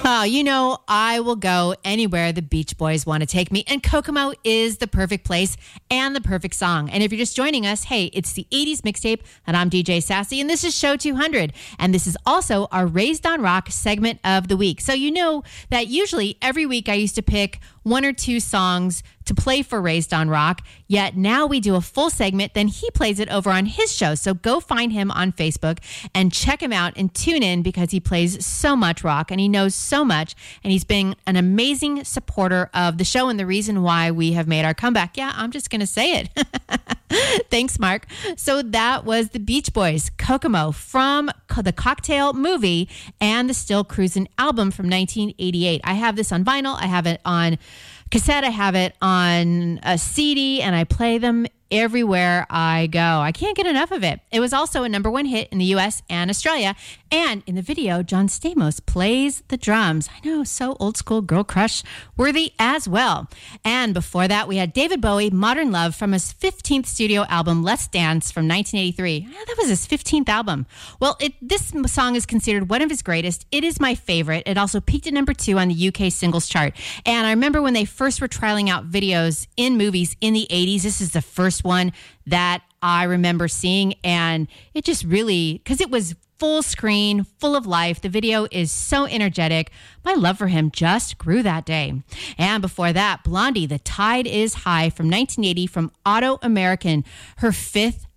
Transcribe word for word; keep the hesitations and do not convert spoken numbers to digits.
Oh, you know, I will go anywhere the Beach Boys want to take me, and Kokomo is the perfect place and the perfect song. And if you're just joining us, hey, it's the eighties mixtape, and I'm D J Sassy, and this is Show two hundred. And this is also our Raised on Rock segment of the week. So you know that usually every week I used to pick one or two songs to play for Raised on Rock, yet now we do a full segment, then he plays it over on his show. So go find him on Facebook and check him out and tune in, because he plays so much rock and he knows so much, and he's been an amazing supporter of the show and the reason why we have made our comeback. Yeah, I'm just going to say it. Thanks, Mark. So that was the Beach Boys, Kokomo, from the Cocktail movie and the Still Cruisin' album from nineteen eighty-eight. I have this on vinyl. I have it on cassette. I have it on a C D, and I play them everywhere I go. I can't get enough of it. It was also a number one hit in the U S and Australia. And in the video, John Stamos plays the drums. I know, so old school, girl crush worthy as well. And before that, we had David Bowie, Modern Love, from his fifteenth studio album, Let's Dance, from nineteen eighty-three. Oh, that was his fifteenth album. Well, it, this song is considered one of his greatest. It is my favorite. It also peaked at number two on the U K singles chart. And I remember when they first were trialing out videos in movies in the eighties. This is the first one that I remember seeing, and it just really, because it was full screen, full of life. The video is so energetic. My love for him just grew that day. And before that, Blondie, The Tide is High, from nineteen eighty, from Auto American, her fifth